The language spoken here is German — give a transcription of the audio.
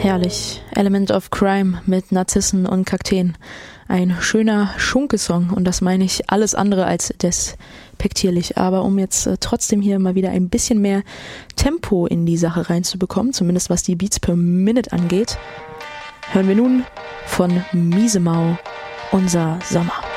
Herrlich. Element of Crime mit Narzissen und Kakteen. Ein schöner Schunke-Song und das meine ich alles andere als despektierlich. Aber um jetzt trotzdem hier mal wieder ein bisschen mehr Tempo in die Sache reinzubekommen, zumindest was die Beats per Minute angeht, hören wir nun von Misemau Unser Sommer.